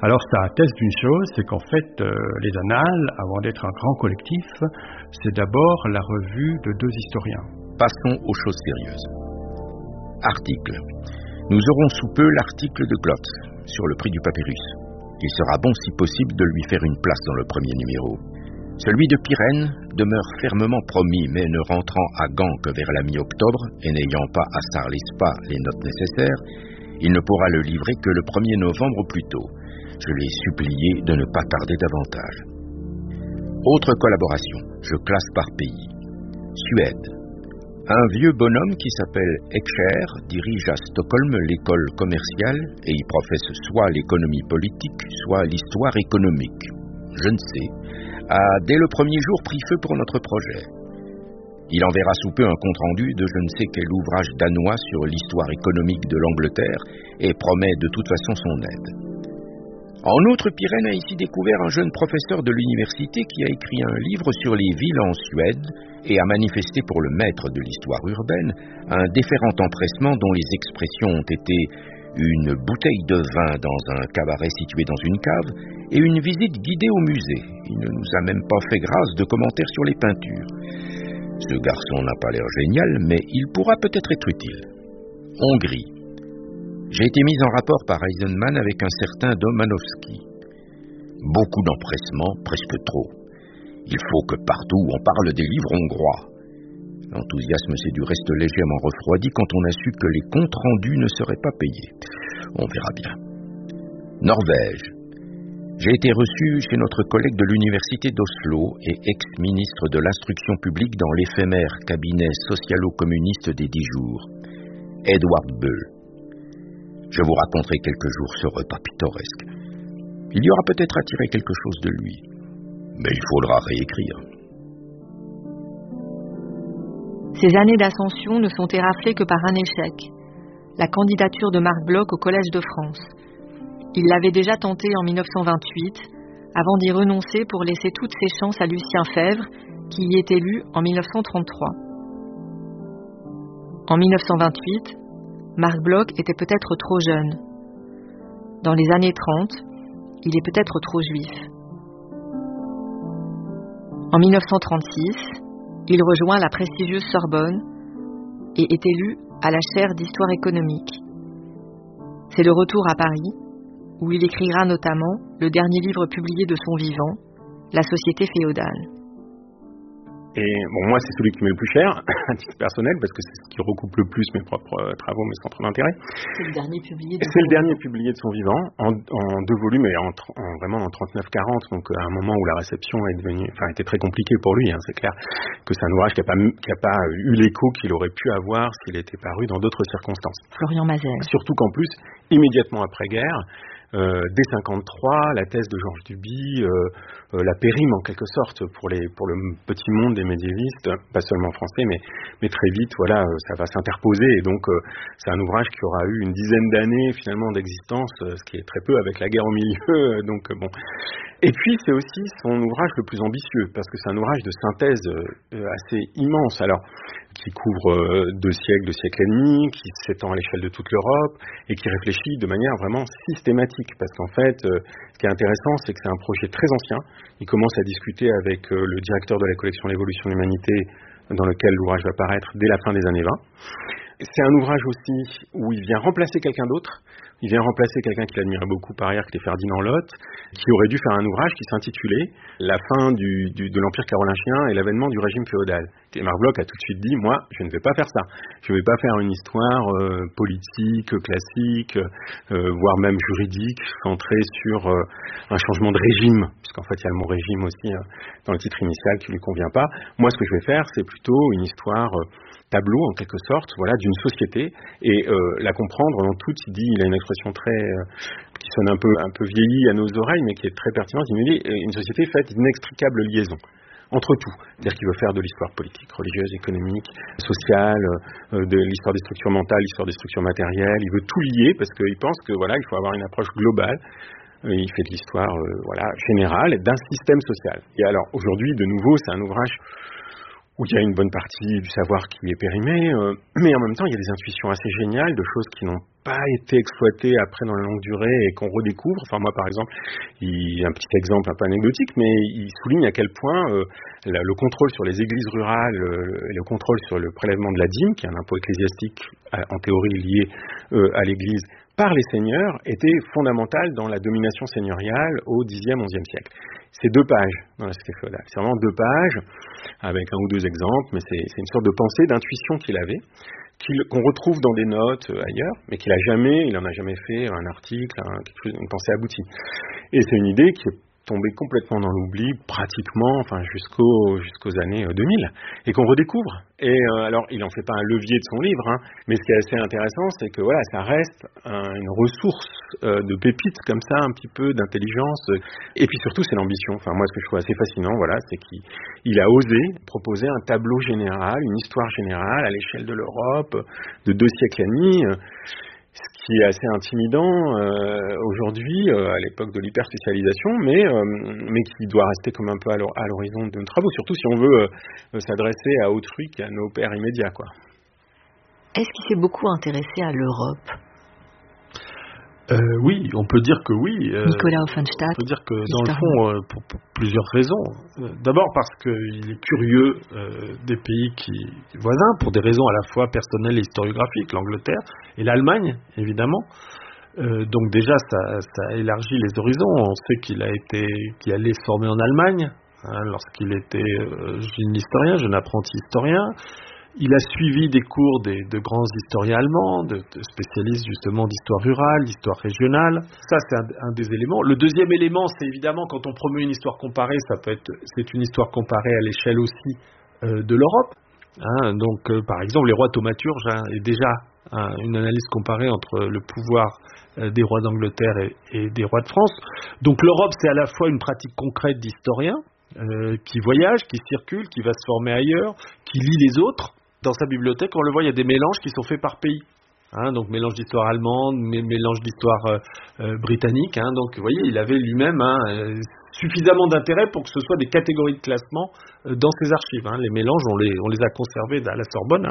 Alors ça atteste d'une chose, c'est qu'en fait, les Annales, avant d'être un grand collectif, c'est d'abord la revue de 2 historiens. Passons aux choses sérieuses. Article. Nous aurons sous peu l'article de Glotz sur le prix du papyrus. Il sera bon, si possible, de lui faire une place dans le premier numéro. Celui de Pirenne demeure fermement promis, mais ne rentrant à Gand que vers la mi-octobre, et n'ayant pas à Sarlis-Spa les notes nécessaires, il ne pourra le livrer que le 1er novembre au plus tôt. Je l'ai supplié de ne pas tarder davantage. Autre collaboration, je classe par pays. Suède. Un vieux bonhomme qui s'appelle Ekskär dirige à Stockholm l'école commerciale et y professe soit l'économie politique, soit l'histoire économique. Je ne sais, a dès le premier jour pris feu pour notre projet. Il enverra sous peu un compte-rendu de je ne sais quel ouvrage danois sur l'histoire économique de l'Angleterre et promet de toute façon son aide. En outre, Pirenne a ici découvert un jeune professeur de l'université qui a écrit un livre sur les villes en Suède et a manifesté pour le maître de l'histoire urbaine un déférent empressement dont les expressions ont été une bouteille de vin dans un cabaret situé dans une cave et une visite guidée au musée. Il ne nous a même pas fait grâce de commentaires sur les peintures. Ce garçon n'a pas l'air génial, mais il pourra peut-être être utile. Hongrie. J'ai été mis en rapport par Eisenman avec un certain Domanowski. Beaucoup d'empressement, presque trop. Il faut que partout on parle des livres hongrois. L'enthousiasme s'est du reste légèrement refroidi quand on a su que les comptes rendus ne seraient pas payés. On verra bien. Norvège. J'ai été reçu chez notre collègue de l'université d'Oslo et ex-ministre de l'instruction publique dans l'éphémère cabinet socialo-communiste des 10 jours, Edward Bøll. Je vous raconterai quelques jours ce repas pittoresque. Il y aura peut-être à tirer quelque chose de lui, mais il faudra réécrire. Ces années d'ascension ne sont éraflées que par un échec, la candidature de Marc Bloch au Collège de France. Il l'avait déjà tenté en 1928, avant d'y renoncer pour laisser toutes ses chances à Lucien Febvre, qui y est élu en 1933. En 1928, Marc Bloch était peut-être trop jeune. Dans les années 30, il est peut-être trop juif. En 1936, il rejoint la prestigieuse Sorbonne et est élu à la chaire d'histoire économique. C'est le retour à Paris, où il écrira notamment le dernier livre publié de son vivant, La société féodale. Et bon, moi, c'est celui qui m'est le plus cher, à titre personnel, parce que c'est ce qui recoupe le plus mes propres travaux, mes centres d'intérêt. C'est le dernier publié de son vivant, en 2 volumes, et vraiment en 39-40, donc à un moment où la réception était très compliquée pour lui, c'est clair que c'est un ouvrage qui a pas eu l'écho qu'il aurait pu avoir s'il était paru dans d'autres circonstances. Florian Mazel. Surtout qu'en plus, immédiatement après-guerre, dès 53, la thèse de Georges Duby la périme en quelque sorte pour le petit monde des médiévistes, pas seulement français, mais très vite, voilà, ça va s'interposer. Et donc, c'est un ouvrage qui aura eu une dizaine d'années finalement d'existence, ce qui est très peu avec la guerre au milieu. Donc bon. Et puis, c'est aussi son ouvrage le plus ambitieux, parce que c'est un ouvrage de synthèse assez immense. Alors, qui couvre 2 siècles et demi, qui s'étend à l'échelle de toute l'Europe et qui réfléchit de manière vraiment systématique. Parce qu'en fait, ce qui est intéressant, c'est que c'est un projet très ancien. Il commence à discuter avec le directeur de la collection L'Évolution de l'Humanité, dans lequel l'ouvrage va paraître dès la fin des années 20. C'est un ouvrage aussi où il vient remplacer quelqu'un d'autre. Il vient remplacer quelqu'un qu'il admirait beaucoup par ailleurs, qui était Ferdinand Lott, qui aurait dû faire un ouvrage qui s'intitulait « La fin de l'Empire carolingien et l'avènement du régime féodal ». Et Marc Bloch a tout de suite dit « Moi, je ne vais pas faire ça. Je ne vais pas faire une histoire politique, classique, voire même juridique, centrée sur un changement de régime ». Puisqu'en fait, il y a le mot « régime » aussi dans le titre initial qui ne lui convient pas. Moi, ce que je vais faire, c'est plutôt une histoire tableau en quelque sorte, voilà, d'une société et la comprendre dans tout. Il a une expression très qui sonne un peu vieillie à nos oreilles, mais qui est très pertinente. Il nous dit une société faite d'inextricables liaisons entre tout, c'est-à-dire qu'il veut faire de l'histoire politique, religieuse, économique, sociale, de l'histoire des structures mentales, l'histoire des structures matérielles. Il veut tout lier parce qu'il pense que voilà, il faut avoir une approche globale. Il fait de l'histoire générale d'un système social. Et alors aujourd'hui, de nouveau, c'est un ouvrage où il y a une bonne partie du savoir qui est périmé, mais en même temps il y a des intuitions assez géniales de choses qui n'ont pas été exploitées après dans la longue durée et qu'on redécouvre. Enfin moi par exemple, un petit exemple un peu anecdotique, mais il souligne à quel point le contrôle sur les églises rurales, le contrôle sur le prélèvement de la dîme, qui est un impôt ecclésiastique en théorie lié à l'église, par les seigneurs, était fondamental dans la domination seigneuriale au Xe, XIe siècle. C'est 2 pages dans la cité féodale. C'est vraiment 2 pages, avec 1 ou 2 exemples, mais c'est une sorte de pensée, d'intuition qu'il avait, qu'on retrouve dans des notes ailleurs, mais il n'en a jamais fait un article, une pensée aboutie. Et c'est une idée qui est tombée complètement dans l'oubli, pratiquement, jusqu'aux années 2000, et qu'on redécouvre. Et alors, il n'en fait pas un levier de son livre, mais ce qui est assez intéressant, c'est que voilà, ça reste une ressource de pépites comme ça, un petit peu d'intelligence. Et puis surtout, c'est l'ambition. Enfin, moi, ce que je trouve assez fascinant, voilà, c'est qu'il a osé proposer un tableau général, une histoire générale à l'échelle de l'Europe, de 2 siècles et demi. Ce qui est assez intimidant aujourd'hui, à l'époque de l'hyperspécialisation, mais qui doit rester comme un peu à l'horizon de nos travaux, surtout si on veut s'adresser à autrui qu'à nos pairs immédiats, quoi. Est-ce qu'il s'est beaucoup intéressé à l'Europe ? Oui, on peut dire que oui. Nicolas Offenstadt. On peut dire que dans le fond, pour plusieurs raisons. D'abord parce qu'il est curieux des pays voisins, pour des raisons à la fois personnelles et historiographiques, l'Angleterre et l'Allemagne, évidemment. Donc déjà, ça élargit les horizons. On sait qu'il allait se former en Allemagne, lorsqu'il était jeune apprenti historien. Il a suivi des cours de grands historiens allemands, de spécialistes justement d'histoire rurale, d'histoire régionale. Ça, c'est un des éléments. Le deuxième élément, c'est évidemment quand on promeut une histoire comparée, c'est une histoire comparée à l'échelle aussi de l'Europe. Donc, par exemple, les rois thaumaturges est déjà une analyse comparée entre le pouvoir des rois d'Angleterre et des rois de France. Donc, l'Europe, c'est à la fois une pratique concrète d'historien qui voyage, qui circule, qui va se former ailleurs, qui lit les autres. Dans sa bibliothèque, on le voit, il y a des mélanges qui sont faits par pays. Donc mélange d'histoire allemande, mélange d'histoire britannique. Donc vous voyez, il avait lui-même suffisamment d'intérêt pour que ce soit des catégories de classement dans ses archives. Les mélanges, on les a conservés à la Sorbonne.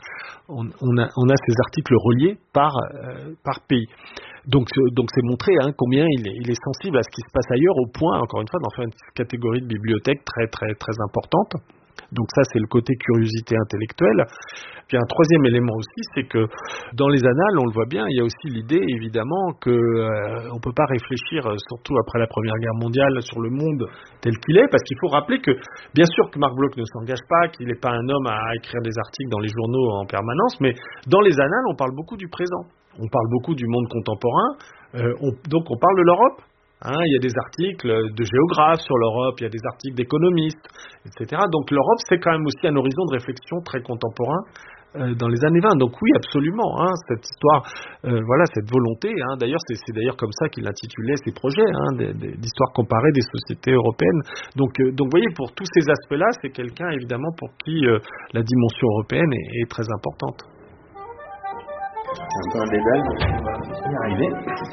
On a ces articles reliés par pays. Donc c'est montré combien il est sensible à ce qui se passe ailleurs, au point, encore une fois, d'en faire une catégorie de bibliothèque très très très importante. Donc ça, c'est le côté curiosité intellectuelle. Puis un troisième élément aussi, c'est que dans les annales, on le voit bien, il y a aussi l'idée, évidemment, que on peut pas réfléchir, surtout après la Première Guerre mondiale, sur le monde tel qu'il est, parce qu'il faut rappeler que, bien sûr que Marc Bloch ne s'engage pas, qu'il n'est pas un homme à écrire des articles dans les journaux en permanence, mais dans les annales, on parle beaucoup du présent. On parle beaucoup du monde contemporain, donc on parle de l'Europe. Il y a des articles de géographes sur l'Europe, il y a des articles d'économistes, etc. Donc l'Europe, c'est quand même aussi un horizon de réflexion très contemporain dans les années 20. Donc oui, absolument, cette histoire, cette volonté. D'ailleurs, c'est d'ailleurs comme ça qu'il intitulait ses projets, d'histoire comparée des sociétés européennes. Donc vous voyez, pour tous ces aspects-là, c'est quelqu'un évidemment pour qui la dimension européenne est très importante. C'est un peu un dédale, on va y arriver.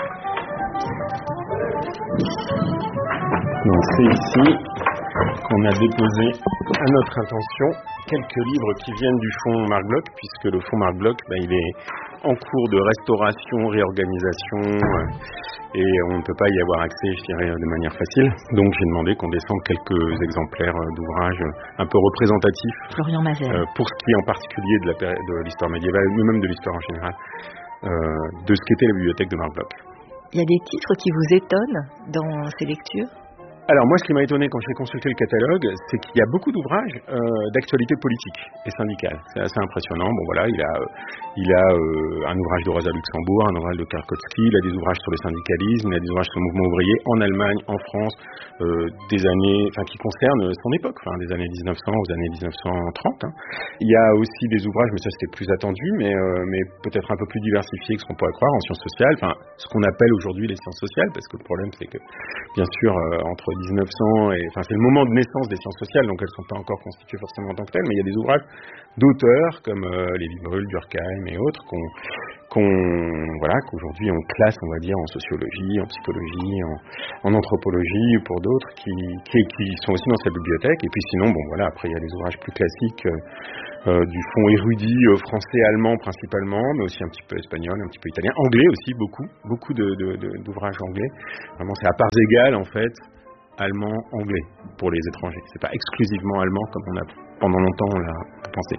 Donc c'est ici qu'on a déposé à notre intention quelques livres qui viennent du fonds Marc Bloch, puisque le fonds Marc Bloch, il est en cours de restauration, réorganisation, et on ne peut pas y avoir accès, je dirais, de manière facile. Donc j'ai demandé qu'on descende quelques exemplaires d'ouvrages un peu représentatifs. Florian Mazel. Pour ce qui est en particulier de l'histoire médiévale, mais même de l'histoire en général, de ce qu'était la bibliothèque de Marc Bloch. Il y a des titres qui vous étonnent dans ces lectures ? Alors moi, ce qui m'a étonné quand j'ai consulté le catalogue, c'est qu'il y a beaucoup d'ouvrages d'actualité politique et syndicale. C'est assez impressionnant. Bon voilà, il a un ouvrage de Rosa Luxembourg, un ouvrage de Karkowski, il a des ouvrages sur le syndicalisme, il a des ouvrages sur le mouvement ouvrier en Allemagne, en France, qui concernent son époque, des années 1900 aux années 1930. Il y a aussi des ouvrages, mais ça c'était plus attendu, mais peut-être un peu plus diversifiés que ce qu'on pourrait croire, en sciences sociales, ce qu'on appelle aujourd'hui les sciences sociales, parce que le problème c'est que, bien sûr, entre 1900 et c'est le moment de naissance des sciences sociales, donc elles ne sont pas encore constituées forcément en tant que telles, mais il y a des ouvrages d'auteurs comme Lévi-Brul, Durkheim et autres qu'aujourd'hui on classe, on va dire, en sociologie, en psychologie, en anthropologie ou pour d'autres qui sont aussi dans cette bibliothèque. Et puis sinon, après il y a les ouvrages plus classiques du fond érudit français-allemand principalement, mais aussi un petit peu espagnol, un petit peu italien, anglais aussi, beaucoup d'ouvrages anglais. Vraiment, c'est à parts égales en fait, allemand-anglais pour les étrangers. C'est pas exclusivement allemand comme on a pendant longtemps on l'a pensé.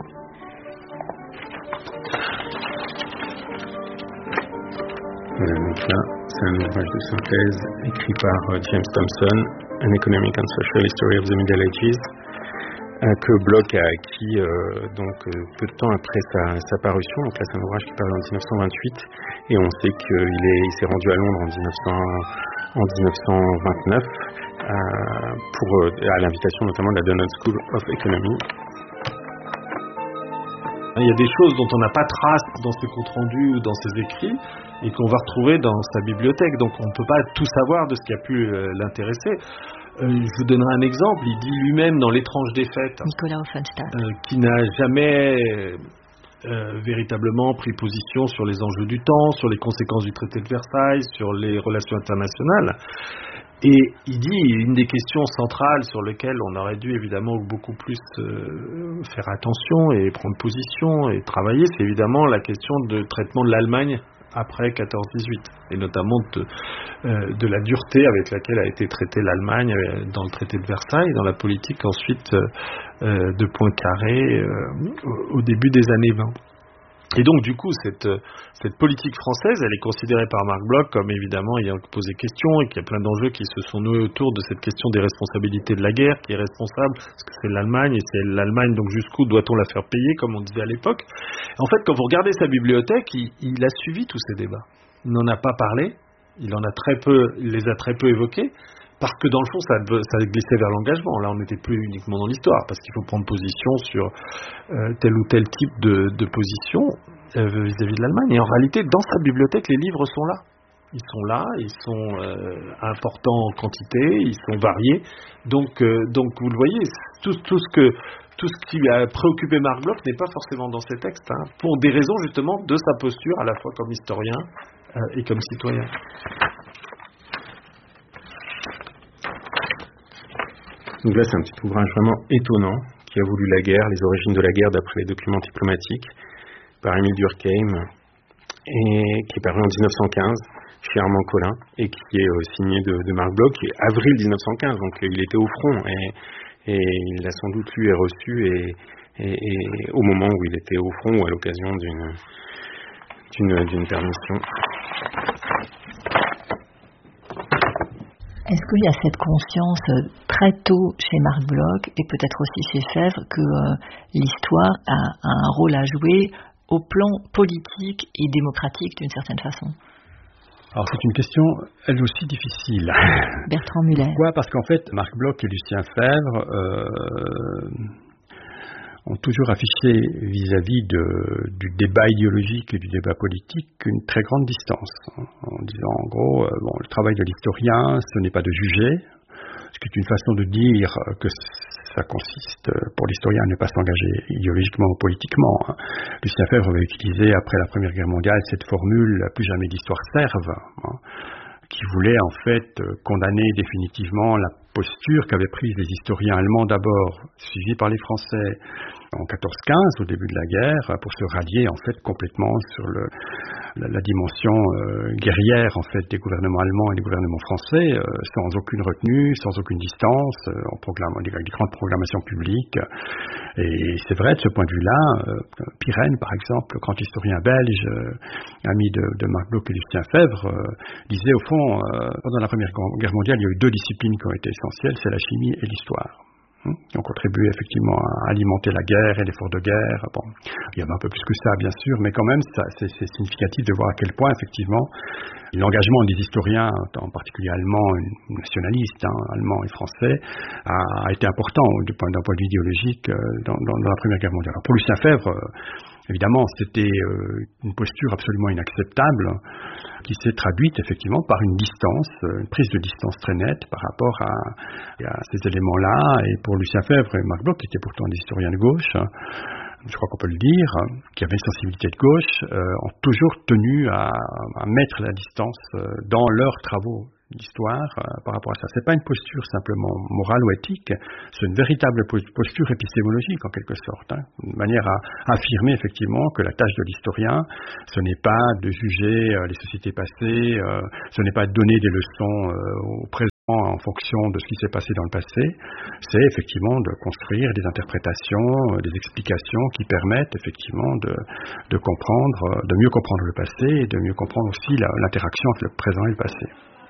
Voilà, donc là, c'est un ouvrage de synthèse écrit par James Thompson, An Economic and Social History of the Middle Ages, que Bloch a acquis peu de temps après sa parution. Donc là, c'est un ouvrage qui parle en 1928, et on sait qu'il s'est rendu à Londres en 1929 à l'invitation notamment de la London School of Economy. Il y a des choses dont on n'a pas trace dans ses comptes rendus ou dans ses écrits et qu'on va retrouver dans sa bibliothèque. Donc on ne peut pas tout savoir de ce qui a pu l'intéresser. Je vous donnerai un exemple. Il dit lui-même dans L'étrange défaite, Nicolas Offenstadt, qui n'a jamais véritablement pris position sur les enjeux du temps, sur les conséquences du traité de Versailles, sur les relations internationales. Et il dit, une des questions centrales sur lesquelles on aurait dû évidemment beaucoup plus faire attention et prendre position et travailler, c'est évidemment la question de traitement de l'Allemagne après 14-18, et notamment de la dureté avec laquelle a été traitée l'Allemagne dans le traité de Versailles, dans la politique ensuite de Poincaré au début des années 20. Et donc du coup cette politique française, elle est considérée par Marc Bloch comme évidemment ayant posé question, et qu'il y a plein d'enjeux qui se sont noués autour de cette question des responsabilités de la guerre, qui est responsable, parce que c'est l'Allemagne, et c'est l'Allemagne, donc jusqu'où doit-on la faire payer, comme on disait à l'époque. En fait, quand vous regardez sa bibliothèque, il a suivi tous ces débats. Il n'en a pas parlé, il les a très peu évoqués, parce que dans le fond, ça glissait vers l'engagement. Là, on n'était plus uniquement dans l'histoire, parce qu'il faut prendre position sur tel ou tel type de position vis-à-vis de l'Allemagne. Et en réalité, dans sa bibliothèque, les livres sont là. Ils sont là, ils sont importants en quantité, ils sont variés. Donc vous le voyez, tout ce qui a préoccupé Marc Bloch n'est pas forcément dans ces textes, pour des raisons justement de sa posture, à la fois comme historien et comme citoyen. Donc là, c'est un petit ouvrage vraiment étonnant qui a voulu la guerre, les origines de la guerre d'après les documents diplomatiques, par Émile Durkheim, et qui est paru en 1915 chez Armand Collin, et qui est signé de Marc Bloch, qui est avril 1915, donc il était au front, et il a sans doute lu et reçu, et au moment où il était au front, ou à l'occasion d'une permission. Est-ce qu'il y a cette conscience très tôt chez Marc Bloch et peut-être aussi chez Febvre que l'histoire a un rôle à jouer au plan politique et démocratique d'une certaine façon? Alors c'est une question, elle aussi difficile. Bertrand Muller. Pourquoi ? Parce qu'en fait, Marc Bloch et Lucien Febvre ont toujours affiché vis-à-vis du débat idéologique et du débat politique une très grande distance, en disant en gros, le travail de l'historien, ce n'est pas de juger, ce qui est une façon de dire que ça consiste pour l'historien à ne pas s'engager idéologiquement ou politiquement. Lucien Febvre avait utilisé après la Première Guerre mondiale cette formule « plus jamais d'histoire serve », qui voulait en fait condamner définitivement la posture qu'avaient prise les historiens allemands d'abord, suivis par les Français en 14-15, au début de la guerre, pour se rallier en fait complètement sur la dimension guerrière en fait des gouvernements allemands et des gouvernements français, sans aucune retenue, sans aucune distance, avec des grandes programmations publiques. Et c'est vrai de ce point de vue-là, Pirenne par exemple, le grand historien belge, ami de Marc Bloch et Lucien Febvre, disait au fond, pendant la Première Guerre mondiale, il y a eu deux disciplines qui ont été essentielles, c'est la chimie et l'histoire. Qui ont contribué effectivement à alimenter la guerre et l'effort de guerre. Bon, il y avait un peu plus que ça, bien sûr, mais quand même, c'est significatif de voir à quel point, effectivement, l'engagement des historiens, en particulier allemands, nationalistes, allemands et français, a été important d'un point de vue idéologique dans la Première Guerre mondiale. Alors pour Lucien Febvre, Évidemment, c'était une posture absolument inacceptable qui s'est traduite effectivement par une distance, une prise de distance très nette par rapport à ces éléments-là. Et pour Lucien Febvre et Marc Bloch, qui étaient pourtant des historiens de gauche, je crois qu'on peut le dire, qui avaient une sensibilité de gauche, ont toujours tenu à mettre la distance dans leurs travaux d'histoire par rapport à ça. C'est pas une posture simplement morale ou éthique, c'est une véritable posture épistémologique en quelque sorte, une manière à affirmer effectivement que la tâche de l'historien, ce n'est pas de juger les sociétés passées, ce n'est pas de donner des leçons au présent en fonction de ce qui s'est passé dans le passé, c'est effectivement de construire des interprétations, des explications qui permettent effectivement de comprendre, de mieux comprendre le passé et de mieux comprendre aussi l'interaction entre le présent et le passé.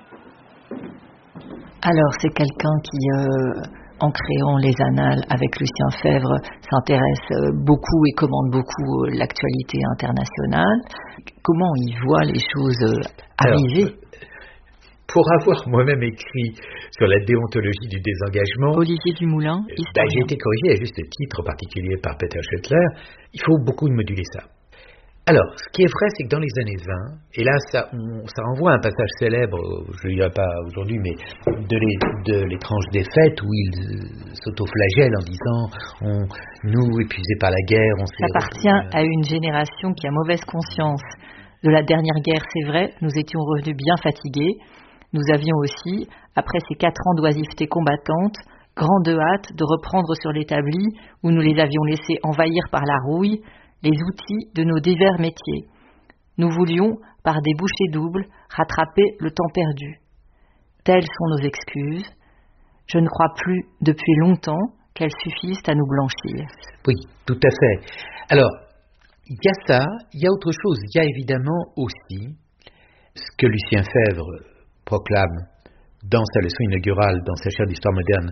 Alors, c'est quelqu'un qui, en créant les annales avec Lucien Febvre, s'intéresse beaucoup et commande beaucoup l'actualité internationale. Comment il voit les choses arriver ? Pour avoir moi-même écrit sur la déontologie du désengagement, Olivier Dumoulin, j'ai été corrigé à juste titre, en particulier par Peter Schoettler, il faut beaucoup moduler ça. Alors, ce qui est vrai, c'est que dans les années 20, et là, ça renvoie à un passage célèbre, je ne dirai pas aujourd'hui, mais de l'étrange défaite, où il s'autoflagelle en disant nous, épuisés par la guerre, on s'est... Ça appartient à une génération qui a mauvaise conscience de la dernière guerre, c'est vrai, nous étions revenus bien fatigués. Nous avions aussi, après ces 4 ans d'oisiveté combattante, grande hâte de reprendre sur l'établi, où nous les avions laissés envahir par la rouille, les outils de nos divers métiers. Nous voulions, par des bouchées doubles, rattraper le temps perdu. Telles sont nos excuses. Je ne crois plus, depuis longtemps, qu'elles suffisent à nous blanchir. Oui, tout à fait. Alors, il y a ça, il y a autre chose. Il y a évidemment aussi ce que Lucien Febvre proclame dans sa leçon inaugurale, dans sa chaire d'histoire moderne,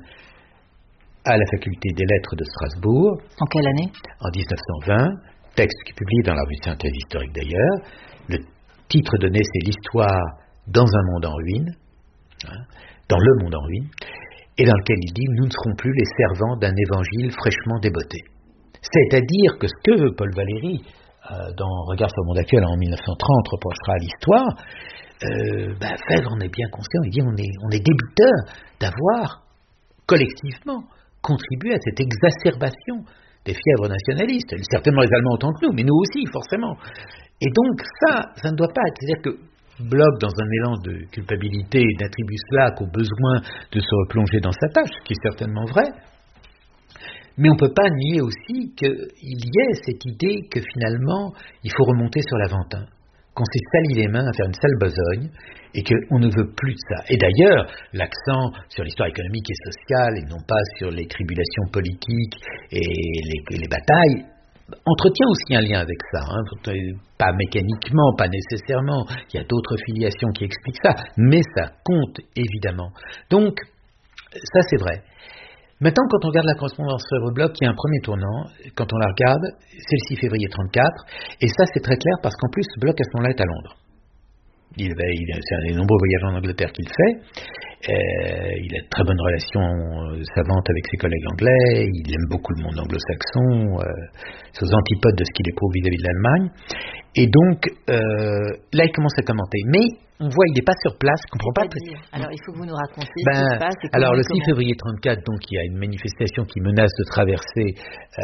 à la faculté des lettres de Strasbourg. En quelle année ? En 1920. Texte qui est publié dans la revue Synthèse historique d'ailleurs. Le titre donné, c'est l'histoire dans un monde en ruine, dans le monde en ruine, et dans lequel il dit nous ne serons plus les servants d'un évangile fraîchement débotté. C'est-à-dire que ce que Paul Valéry, dans Regard sur le monde actuel en 1930, reprochera à l'histoire, Febvre en est bien conscient, il dit on est débiteur d'avoir collectivement contribué à cette exacerbation des fièvres nationalistes. Certainement les Allemands autant que nous, mais nous aussi, forcément. Et donc ça ne doit pas être... C'est-à-dire que Bloch, dans un élan de culpabilité, n'attribue cela qu'au besoin de se replonger dans sa tâche, ce qui est certainement vrai. Mais on ne peut pas nier aussi qu'il y ait cette idée que finalement, il faut remonter sur l'Aventin, qu'on s'est sali les mains à faire une sale besogne, et qu'on ne veut plus de ça. Et d'ailleurs, l'accent sur l'histoire économique et sociale, et non pas sur les tribulations politiques et les batailles, entretient aussi un lien avec ça. Pas mécaniquement, pas nécessairement. Il y a d'autres filiations qui expliquent ça, mais ça compte évidemment. Donc, ça c'est vrai. Maintenant, quand on regarde la correspondance Febvre-Bloch, il y a un premier tournant. Quand on la regarde, c'est le 6 février 1934, et ça c'est très clair parce qu'en plus, Bloch à ce moment-là est à Londres. C'est un des nombreux voyages en Angleterre qu'il fait. Il a de très bonnes relations savantes avec ses collègues anglais. Il aime beaucoup le monde anglo-saxon. C'est aux antipodes de ce qu'il éprouve vis-à-vis de l'Allemagne. Et donc, là, il commence à commenter. Mais on voit, il n'est pas sur place. Il comprend pas. Alors, il faut que vous nous racontiez ce qui se passe. Alors, le 6 février 1934, donc, il y a une manifestation qui menace de traverser,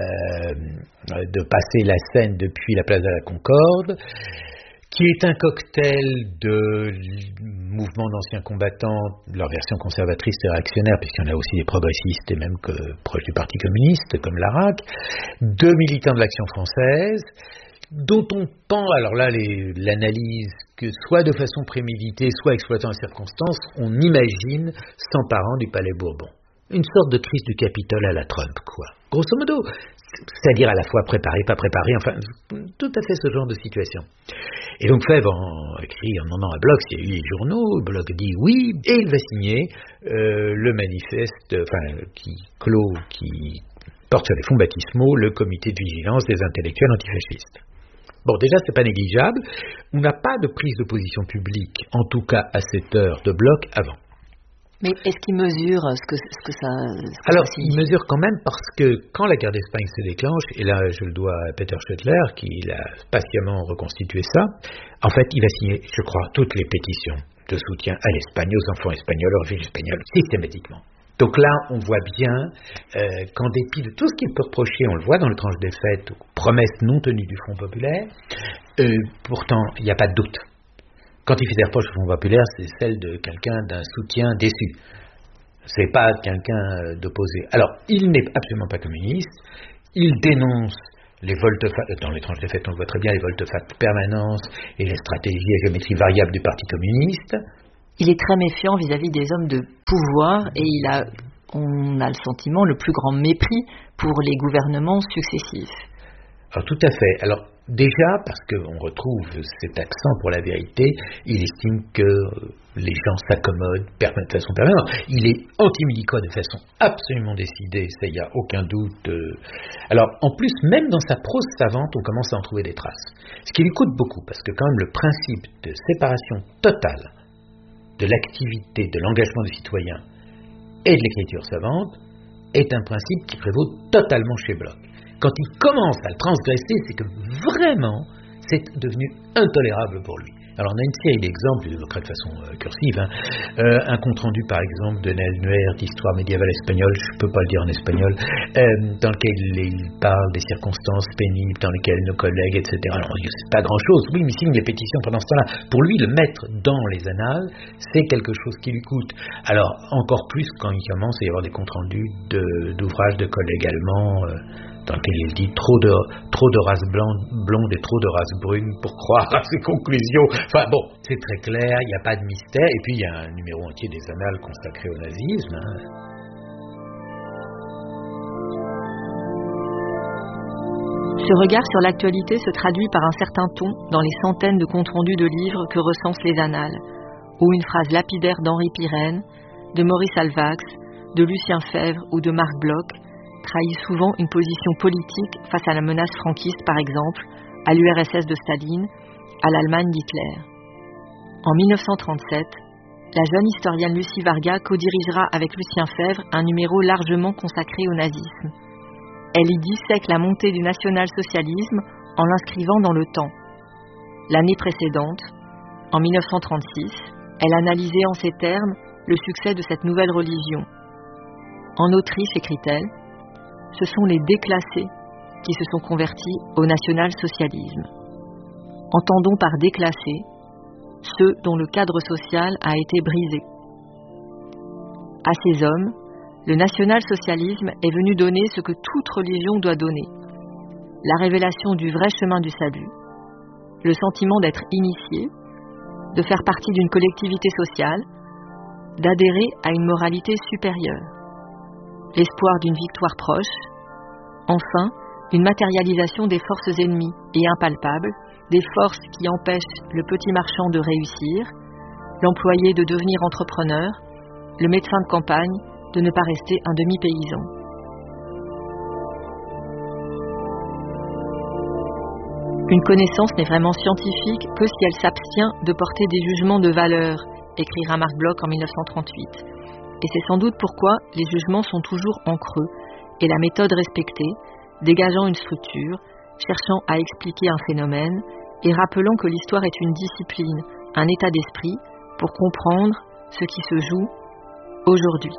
de passer la Seine depuis la place de la Concorde, qui est un cocktail de mouvements d'anciens combattants, leur version conservatrice et réactionnaire, puisqu'il y en a aussi des progressistes et même proches du Parti communiste, comme Larac, de militants de l'Action française, dont on pense, alors là, l'analyse, que soit de façon préméditée, soit exploitant les circonstances, on imagine s'emparant du Palais Bourbon. Une sorte de crise du Capitole à la Trump, quoi. Grosso modo, c'est-à-dire à la fois préparé, pas préparé, enfin, tout à fait ce genre de situation. Et donc Febvre écrit en demandant à Bloch s'il y a eu les journaux, Bloch dit oui, et il va signer le manifeste, qui porte sur les fonds baptismaux le comité de vigilance des intellectuels antifascistes. Bon, déjà, c'est pas négligeable. On n'a pas de prise de position publique, en tout cas à cette heure, de Bloch avant. Mais est-ce qu'il mesure ce que ça... Alors, il mesure quand même parce que quand la guerre d'Espagne se déclenche, et là je le dois à Peter Schoettler qui a patiemment reconstitué ça, en fait il va signer, je crois, toutes les pétitions de soutien à l'Espagne, aux enfants espagnols, aux réfugiés espagnols, systématiquement. Donc là, on voit bien qu'en dépit de tout ce qu'il peut reprocher, on le voit dans le tranche des fêtes, promesses non tenues du Front populaire, pourtant il n'y a pas de doute. Quand il fait des reproches au Front populaire, c'est celle de quelqu'un d'un soutien déçu. C'est pas quelqu'un d'opposé. Alors, il n'est absolument pas communiste. Il dénonce les volte-face, dans les tranches des fêtes, on le voit très bien, les volte-face permanence et les stratégies à géométrie variable du Parti communiste. Il est très méfiant vis-à-vis des hommes de pouvoir et on a le sentiment, le plus grand mépris pour les gouvernements successifs. Alors, tout à fait. Alors, déjà, parce qu'on retrouve cet accent pour la vérité, il estime que les gens s'accommodent de façon permanente. Il est anti-milicois de façon absolument décidée, ça, il n'y a aucun doute. Alors, en plus, même dans sa prose savante, on commence à en trouver des traces. Ce qui lui coûte beaucoup, parce que quand même le principe de séparation totale de l'activité, de l'engagement des citoyens et de l'écriture savante est un principe qui prévaut totalement chez Bloch. Quand il commence à le transgresser, c'est que vraiment, c'est devenu intolérable pour lui. Alors, on a une série d'exemples, je l'évoquerai de façon cursive. Un compte-rendu, par exemple, de Nel Nuer d'Histoire médiévale espagnole, je ne peux pas le dire en espagnol, dans lequel il parle des circonstances pénibles dans lesquelles nos collègues, etc. Alors, on dit, c'est pas grand-chose. Oui, mais il signe des pétitions pendant ce temps-là. Pour lui, le mettre dans les annales, c'est quelque chose qui lui coûte. Alors, encore plus quand il commence à y avoir des comptes-rendus d'ouvrages de collègues allemands, dans lequel il dit trop de race blonde et trop de race brune pour croire à ses conclusions. Enfin bon, c'est très clair, il n'y a pas de mystère. Et puis il y a un numéro entier des annales consacré au nazisme. Ce regard sur l'actualité se traduit par un certain ton dans les centaines de comptes rendus de livres que recensent les annales, ou une phrase lapidaire d'Henri Pirenne, de Maurice Alvax, de Lucien Febvre ou de Marc Bloch trahit souvent une position politique face à la menace franquiste, par exemple, à l'URSS de Staline, à l'Allemagne d'Hitler. En 1937, la jeune historienne Lucie Varga co-dirigera avec Lucien Febvre un numéro largement consacré au nazisme. Elle y dissèque la montée du national-socialisme en l'inscrivant dans le temps. L'année précédente, en 1936, elle analysait en ces termes le succès de cette nouvelle religion. En Autriche, écrit-elle, ce sont les déclassés qui se sont convertis au national-socialisme. Entendons par déclassés ceux dont le cadre social a été brisé. À ces hommes, le national-socialisme est venu donner ce que toute religion doit donner, la révélation du vrai chemin du salut, le sentiment d'être initié, de faire partie d'une collectivité sociale, d'adhérer à une moralité supérieure, l'espoir d'une victoire proche, enfin, une matérialisation des forces ennemies et impalpables, des forces qui empêchent le petit marchand de réussir, l'employé de devenir entrepreneur, le médecin de campagne de ne pas rester un demi-paysan. Une connaissance n'est vraiment scientifique que si elle s'abstient de porter des jugements de valeur, écrira Marc Bloch en 1938. Et c'est sans doute pourquoi les jugements sont toujours en creux et la méthode respectée, dégageant une structure, cherchant à expliquer un phénomène et rappelant que l'histoire est une discipline, un état d'esprit pour comprendre ce qui se joue aujourd'hui.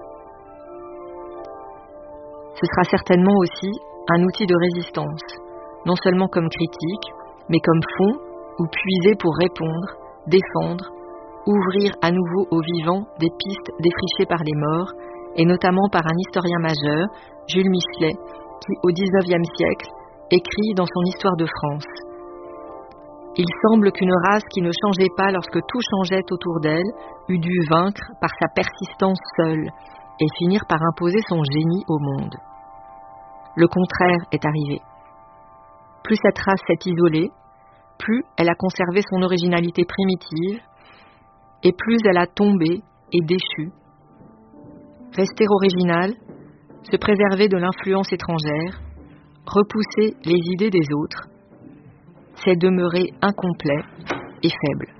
Ce sera certainement aussi un outil de résistance, non seulement comme critique, mais comme fond ou puiser pour répondre, défendre, ouvrir à nouveau aux vivants des pistes défrichées par les morts, et notamment par un historien majeur, Jules Michelet, qui, au XIXe siècle, écrit dans son Histoire de France. Il semble qu'une race qui ne changeait pas lorsque tout changeait autour d'elle eût dû vaincre par sa persistance seule et finir par imposer son génie au monde. Le contraire est arrivé. Plus cette race s'est isolée, plus elle a conservé son originalité primitive, et plus elle a tombé et déchu. Rester original, se préserver de l'influence étrangère, repousser les idées des autres, c'est demeurer incomplet et faible.